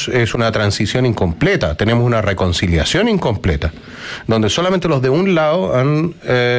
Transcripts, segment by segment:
tenemos es una transición incompleta, tenemos una reconciliación incompleta, donde solamente los de un lado han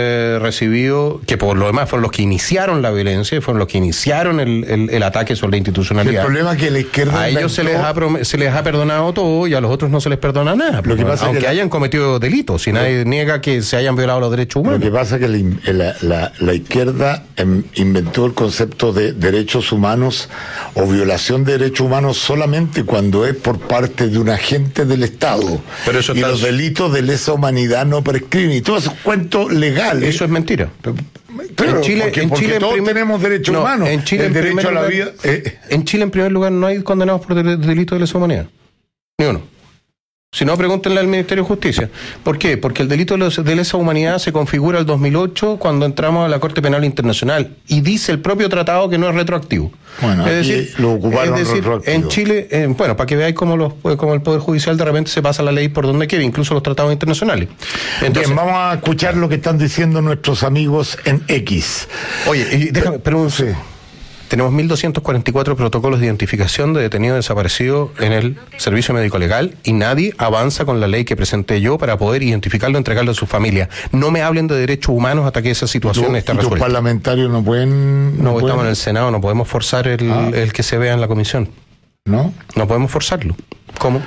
recibido, que por lo demás fueron los que iniciaron la violencia, fueron los que iniciaron el ataque sobre la institucionalidad. El problema es que la izquierda a ellos se les ha perdonado todo y a los otros no se les perdona nada, lo que pasa aunque hayan cometido delitos, si nadie niega que se hayan violado los derechos humanos. Lo que pasa es que la izquierda inventó el concepto de derechos humanos o violación de derechos humanos solamente cuando es por parte de un agente del Estado. Pero eso y los delitos de lesa humanidad no prescriben. Y todos esos cuentos legales. Eso es mentira. Pero en Chile, porque todos tenemos derechos humanos. En Chile, el derecho a la vida. En Chile, en primer lugar, no hay condenados por delitos de lesa humanidad. Ni uno. Si no, pregúntenle al Ministerio de Justicia. ¿Por qué? Porque el delito de lesa humanidad se configura el 2008 cuando entramos a la Corte Penal Internacional y dice el propio tratado que no es retroactivo. Bueno, es decir, lo ocuparon retroactivo. En Chile, bueno, para que veáis cómo el Poder Judicial de repente se pasa la ley por donde quiere, incluso los tratados internacionales. Entonces, bien, vamos a escuchar lo que están diciendo nuestros amigos en X. Oye, y déjame, pero sí. Tenemos 1.244 protocolos de identificación de detenidos desaparecidos en el Servicio Médico Legal y nadie avanza con la ley que presenté yo para poder identificarlo y entregarlo a su familia. No me hablen de derechos humanos hasta que esa situación esté resuelta. ¿Los parlamentarios no pueden...? No estamos en el Senado, no podemos forzar el que se vea en la comisión. ¿No? No podemos forzarlo. ¿Cómo?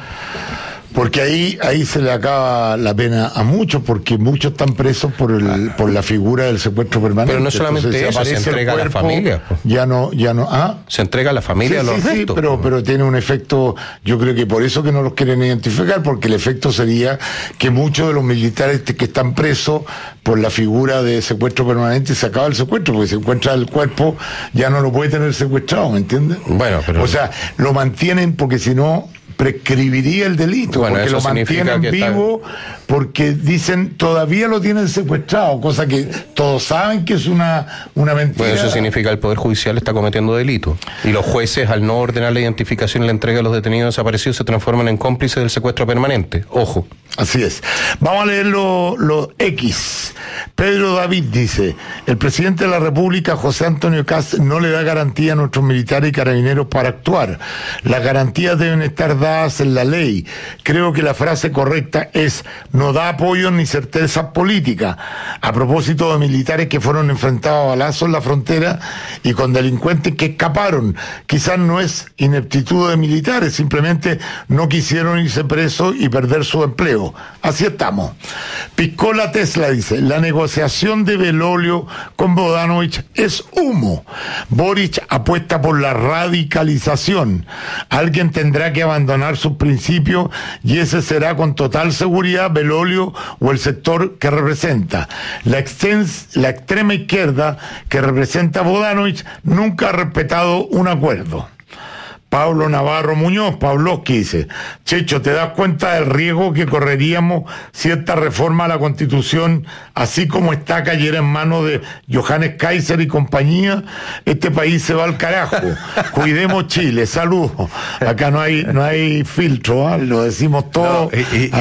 Porque ahí se le acaba la pena a muchos, porque muchos están presos por la figura del secuestro permanente. Pero no solamente entonces, eso, se entrega cuerpo, a la familia. Ya no. Se entrega a la familia los restos. Sí, pero tiene un efecto, yo creo que por eso que no los quieren identificar, porque el efecto sería que muchos de los militares que están presos por la figura de secuestro permanente se acaba el secuestro, porque se encuentra el cuerpo, ya no lo puede tener secuestrado, ¿me entiendes? Bueno, pero... O sea, lo mantienen porque si no prescribiría el delito, bueno, porque lo mantienen vivo, porque dicen todavía lo tienen secuestrado, cosa que todos saben que es una mentira. Bueno, eso significa que el Poder Judicial está cometiendo delito y los jueces, al no ordenar la identificación y la entrega de los detenidos desaparecidos, se transforman en cómplices del secuestro permanente. Ojo. Así es. Vamos a leer los X. Pedro David dice: el presidente de la República, José Antonio Kast, no le da garantía a nuestros militares y carabineros para actuar. Las garantías deben estar dadas en la ley. Creo que la frase correcta es: no da apoyo ni certezas políticas. A propósito de militares que fueron enfrentados a balazos en la frontera y con delincuentes que escaparon. Quizás no es ineptitud de militares, simplemente no quisieron irse presos y perder su empleo. Así estamos. Piscola Tesla dice: la negociación de Belolio con Bodanovich es humo. Boric apuesta por la radicalización. Alguien tendrá que abandonar sus principios y ese será con total seguridad Belolio o el sector que representa. La extrema izquierda que representa Bodanovich nunca ha respetado un acuerdo. Pablo Navarro Muñoz, Pavlovsky, dice: Checho, ¿te das cuenta del riesgo que correríamos si esta reforma a la Constitución, así como está, cayera en manos de Johannes Kaiser y compañía? Este país se va al carajo. Cuidemos Chile. Saludos. Acá no hay filtro, ¿eh? Lo decimos todo.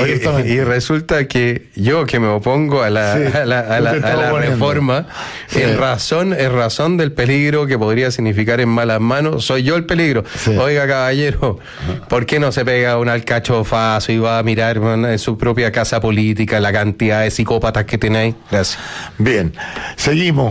Y resulta que yo, que me opongo a la reforma, sí, en razón del peligro que podría significar en malas manos, soy yo el peligro. Sí. Oiga, caballero, ¿por qué no se pega un alcachofazo y va a mirar en su propia casa política la cantidad de psicópatas que tenéis? Gracias. Bien, seguimos.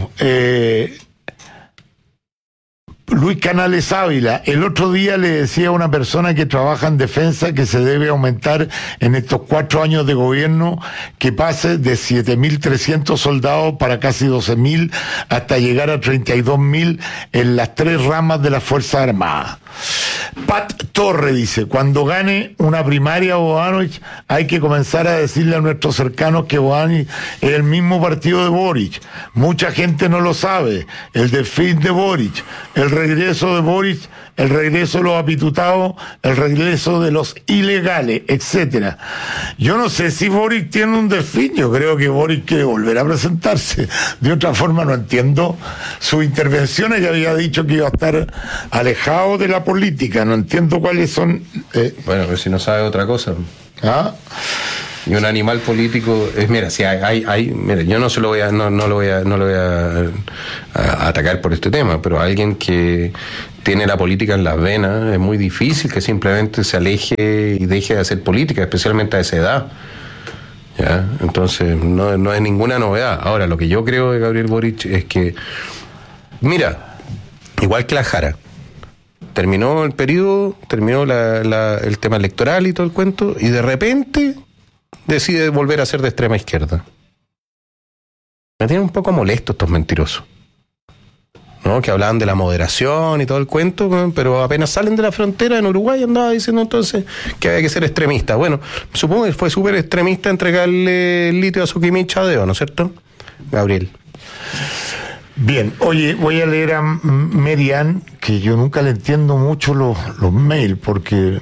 Luis Canales Ávila: el otro día le decía a una persona que trabaja en defensa que se debe aumentar en estos 4 años de gobierno, que pase de 7.300 soldados para casi 12.000 hasta llegar a 32.000 en las 3 ramas de las Fuerzas Armadas. Pat Torre dice: cuando gane una primaria Bodanovich, hay que comenzar a decirle a nuestros cercanos que Bodanovich es el mismo partido de Boric. Mucha gente no lo sabe. El desfile de Boric, el regreso de Boric, el regreso de los apitutados, el regreso de los ilegales, etcétera. Yo no sé si Boric tiene un desfile. Yo creo que Boric quiere volver a presentarse. De otra forma no entiendo sus intervenciones. Ya había dicho que iba a estar alejado de la política. No entiendo cuáles son. Bueno, pero si no sabe otra cosa. ¿Ah? Y un animal político es, mira, si mira, yo no lo voy a atacar por este tema, pero alguien que tiene la política en las venas, es muy difícil que simplemente se aleje y deje de hacer política, especialmente a esa edad. ¿Ya? Entonces, no es ninguna novedad. Ahora, lo que yo creo de Gabriel Boric es que, mira, igual que la Jara, terminó el periodo, terminó el tema electoral y todo el cuento, y de repente decide volver a ser de extrema izquierda. Me tienen un poco molesto estos mentirosos, ¿no? Que hablaban de la moderación y todo el cuento, pero apenas salen de la frontera en Uruguay andaba diciendo entonces que había que ser extremista. Bueno, supongo que fue súper extremista entregarle el litio a Sukimich a Deo, ¿no es cierto, Gabriel? Bien, oye, voy a leer a Merian, que yo nunca le entiendo mucho los mails, porque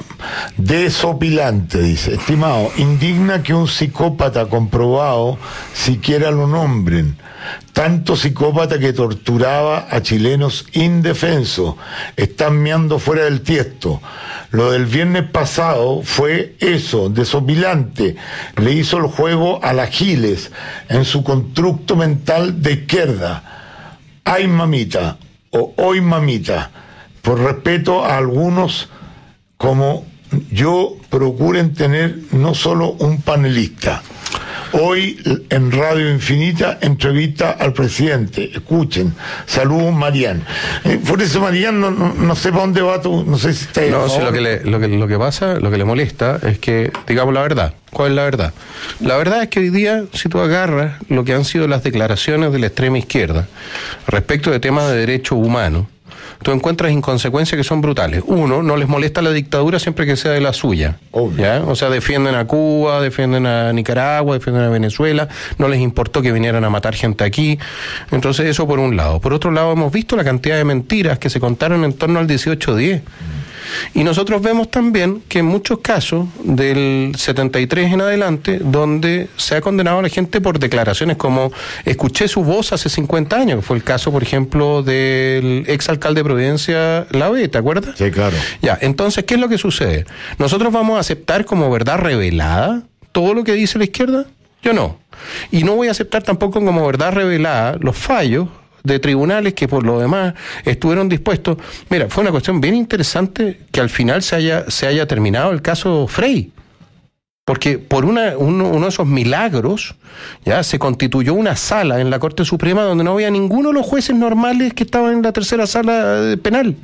desopilante, dice: estimado, indigna que un psicópata comprobado siquiera lo nombren. Tanto psicópata que torturaba a chilenos indefensos. Están meando fuera del tiesto. Lo del viernes pasado fue eso, desopilante. Le hizo el juego a la Giles en su constructo mental de izquierda. Ay mamita, o hoy mamita, por respeto a algunos como yo, procuren tener no solo un panelista. Hoy en Radio Infinita entrevista al presidente. Escuchen. Saludos, Marián. Por eso, Marián, no sé para dónde va tú. No sé si está. No, si lo que pasa, lo que le molesta es que digamos la verdad. ¿Cuál es la verdad? La verdad es que hoy día, si tú agarras lo que han sido las declaraciones de la extrema izquierda respecto de temas de derechos humanos, tú encuentras inconsecuencias que son brutales. Uno, no les molesta la dictadura siempre que sea de la suya. ¿Ya? O sea, defienden a Cuba, defienden a Nicaragua, defienden a Venezuela, no les importó que vinieran a matar gente aquí. Entonces, eso por un lado. Por otro lado, hemos visto la cantidad de mentiras que se contaron en torno al 1810. Y nosotros vemos también que en muchos casos, del 73 en adelante, donde se ha condenado a la gente por declaraciones como escuché su voz hace 50 años, que fue el caso, por ejemplo, del exalcalde de Providencia, Lavé, ¿te acuerdas? Sí, claro. Ya, entonces, ¿qué es lo que sucede? ¿Nosotros vamos a aceptar como verdad revelada todo lo que dice la izquierda? Yo no. Y no voy a aceptar tampoco como verdad revelada los fallos de tribunales que por lo demás estuvieron dispuestos. Mira, fue una cuestión bien interesante que al final se haya terminado el caso Frey, porque por uno de esos milagros ya se constituyó una sala en la Corte Suprema donde no había ninguno de los jueces normales que estaban en la tercera sala penal.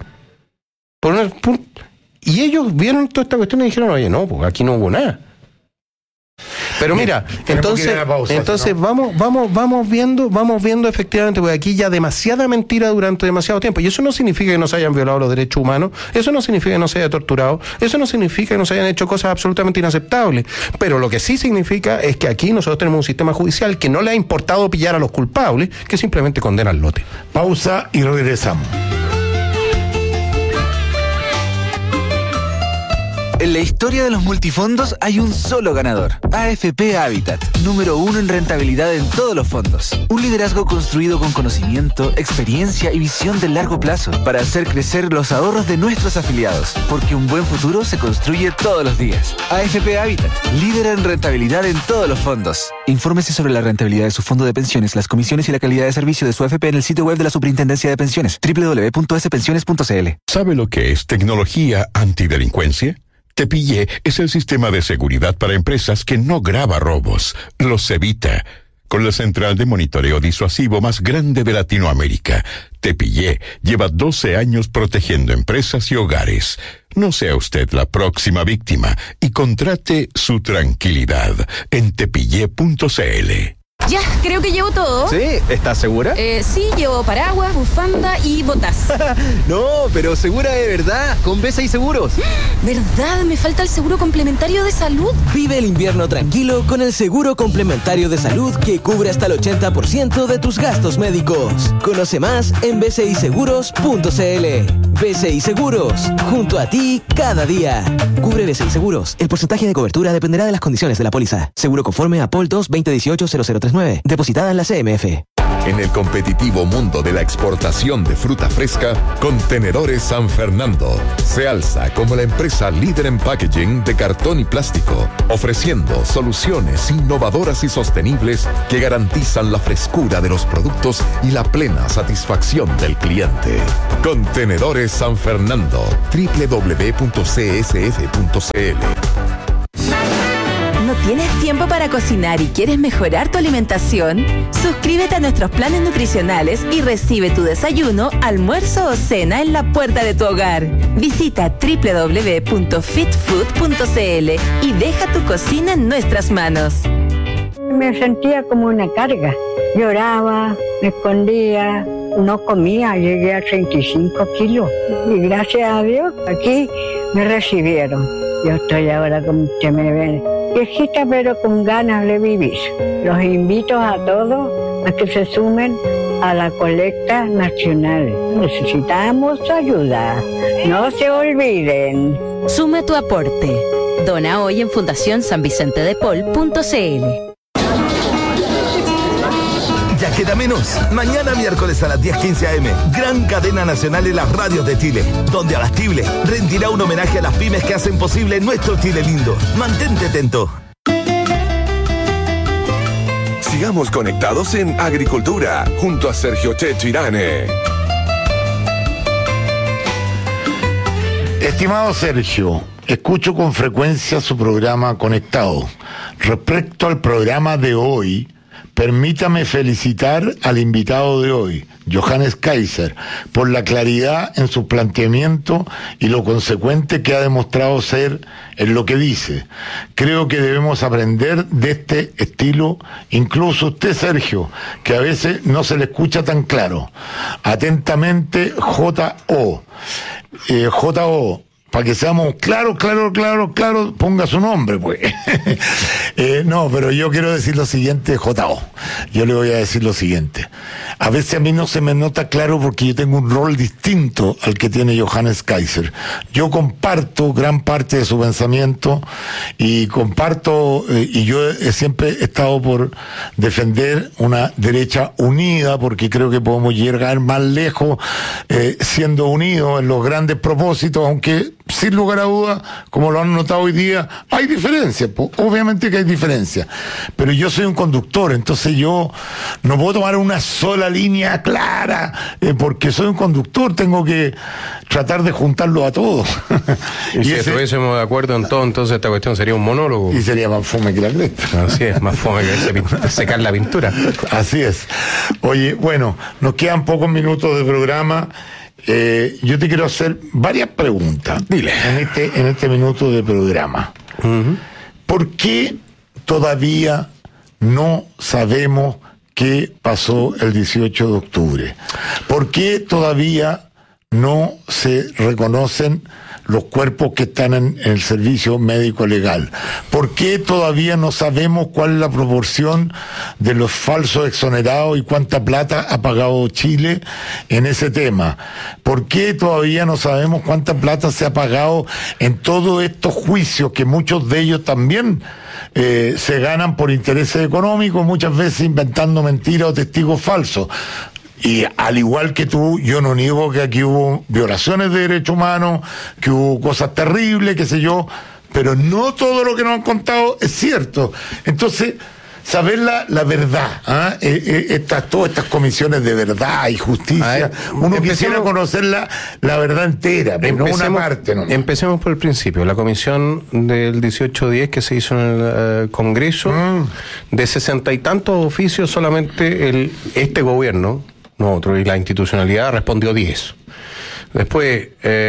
Y ellos vieron toda esta cuestión y dijeron, oye, no, pues aquí no hubo nada. Pero mira, entonces vamos viendo efectivamente, porque aquí ya demasiada mentira durante demasiado tiempo, y eso no significa que no se hayan violado los derechos humanos, eso no significa que no se haya torturado, eso no significa que no se hayan hecho cosas absolutamente inaceptables, pero lo que sí significa es que aquí nosotros tenemos un sistema judicial que no le ha importado pillar a los culpables, que simplemente condena al lote. Pausa y regresamos. En la historia de los multifondos hay un solo ganador, AFP Habitat, número 1 en rentabilidad en todos los fondos. Un liderazgo construido con conocimiento, experiencia y visión de largo plazo para hacer crecer los ahorros de nuestros afiliados, porque un buen futuro se construye todos los días. AFP Habitat, líder en rentabilidad en todos los fondos. Infórmese sobre la rentabilidad de su fondo de pensiones, las comisiones y la calidad de servicio de su AFP en el sitio web de la Superintendencia de Pensiones, www.spensiones.cl. ¿Sabe lo que es tecnología antidelincuencia? Tepillé es el sistema de seguridad para empresas que no graba robos, los evita. Con la central de monitoreo disuasivo más grande de Latinoamérica, Tepillé lleva 12 años protegiendo empresas y hogares. No sea usted la próxima víctima y contrate su tranquilidad en tepillé.cl. Ya, creo que llevo todo. ¿Sí? ¿Estás segura? Sí, llevo paraguas, bufanda y botas. No, pero segura de verdad, con B6 Seguros. ¿Verdad? Me falta el seguro complementario de salud. Vive el invierno tranquilo con el seguro complementario de salud que cubre hasta el 80% de tus gastos médicos. Conoce más en b6seguros.cl. B6 Seguros, junto a ti cada día. Cubre B6 Seguros. El porcentaje de cobertura dependerá de las condiciones de la póliza. Seguro conforme a POL 2 2018 0039. Depositada en la CMF. En el competitivo mundo de la exportación de fruta fresca, Contenedores San Fernando se alza como la empresa líder en packaging de cartón y plástico, ofreciendo soluciones innovadoras y sostenibles que garantizan la frescura de los productos y la plena satisfacción del cliente. Contenedores San Fernando, www.csf.cl. ¿No tienes tiempo para cocinar y quieres mejorar tu alimentación? Suscríbete a nuestros planes nutricionales y recibe tu desayuno, almuerzo o cena en la puerta de tu hogar. Visita www.fitfood.cl y deja tu cocina en nuestras manos. Me sentía como una carga. Lloraba, me escondía, no comía, llegué a 35 kilos. Y gracias a Dios, aquí me recibieron. Yo estoy ahora, como usted me ve, viejita pero con ganas de vivir. Los invito a todos a que se sumen a la colecta nacional. Necesitamos ayuda. No se olviden. Suma tu aporte. Dona hoy en fundacionsanvicentedepol.cl. Ya queda menos. Mañana miércoles a las 10:15 a.m. Gran cadena nacional en las radios de Chile, donde Abastible rendirá un homenaje a las pymes que hacen posible nuestro Chile lindo. Mantente atento. Sigamos conectados en Agricultura, junto a Sergio Chechirane. Estimado Sergio, escucho con frecuencia su programa Conectado. Respecto al programa de hoy, permítame felicitar al invitado de hoy, Johannes Kaiser, por la claridad en su planteamiento y lo consecuente que ha demostrado ser en lo que dice. Creo que debemos aprender de este estilo, incluso usted, Sergio, que a veces no se le escucha tan claro. Atentamente, J.O. Para que seamos claro, ponga su nombre, pues. No, pero yo quiero decir lo siguiente, J.O. Yo le voy a decir lo siguiente. A veces a mí no se me nota claro porque yo tengo un rol distinto al que tiene Johannes Kaiser. Yo comparto gran parte de su pensamiento y y yo siempre he estado por defender una derecha unida porque creo que podemos llegar más lejos siendo unidos en los grandes propósitos, aunque sin lugar a dudas, como lo han notado hoy día, hay diferencias, obviamente que hay diferencias, pero yo soy un conductor, entonces yo no puedo tomar una sola línea clara, porque soy un conductor, tengo que tratar de juntarlo a todos. Y si estuviésemos de acuerdo en todo, entonces esta cuestión sería un monólogo. Y sería más fome que la cresta. Así es, más fome que secar la pintura. Así es. Oye, bueno, nos quedan pocos minutos de programa. Yo te quiero hacer varias preguntas. Dile. En este minuto de programa. Uh-huh. ¿Por qué todavía no sabemos qué pasó el 18 de octubre? ¿Por qué todavía no se reconocen los cuerpos que están en el servicio médico legal? ¿Por qué todavía no sabemos cuál es la proporción de los falsos exonerados y cuánta plata ha pagado Chile en ese tema? ¿Por qué todavía no sabemos cuánta plata se ha pagado en todos estos juicios que muchos de ellos también se ganan por intereses económicos, muchas veces inventando mentiras o testigos falsos? Y al igual que tú, yo no niego que aquí hubo violaciones de derechos humanos, que hubo cosas terribles, qué sé yo, pero no todo lo que nos han contado es cierto. Entonces, saber la verdad, todas estas comisiones de verdad y justicia, uno quisiera conocer la verdad entera, pero no una parte. No. Empecemos por el principio. La comisión del 1810 que se hizo en el Congreso, de 60 y tantos oficios, solamente este gobierno, nosotros y la institucionalidad, respondió 10. Después,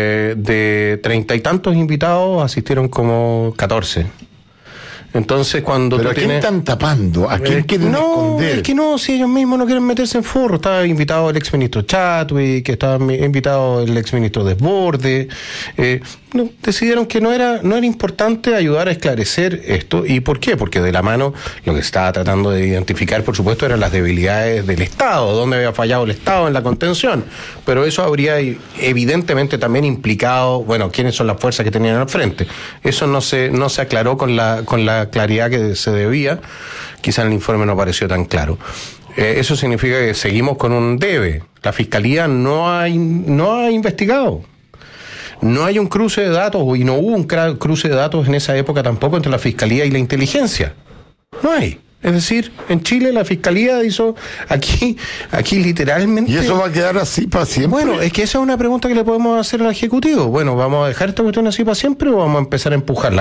de 30 y tantos invitados, asistieron como 14. Entonces, cuando ¿pero a quién están tapando? ¿A quién quieren esconder? Es que no, si ellos mismos no quieren meterse en forro. Estaba invitado el exministro Chadwick, estaba invitado el exministro Desbordes. Decidieron que no era importante ayudar a esclarecer esto. ¿Y por qué? Porque de la mano lo que se estaba tratando de identificar, por supuesto, eran las debilidades del Estado, dónde había fallado el Estado en la contención. Pero eso habría evidentemente también implicado, bueno, quiénes son las fuerzas que tenían al frente. Eso no se aclaró con la claridad que se debía. Quizá en el informe no pareció tan claro. Eso significa que seguimos con un debe. La Fiscalía no ha investigado. No hay un cruce de datos, y no hubo un cruce de datos en esa época tampoco entre la Fiscalía y la inteligencia. No hay. Es decir, en Chile la Fiscalía hizo aquí literalmente... ¿Y eso va a quedar así para siempre? Bueno, es que esa es una pregunta que le podemos hacer al Ejecutivo. Bueno, ¿vamos a dejar esta cuestión así para siempre o vamos a empezar a empujarla?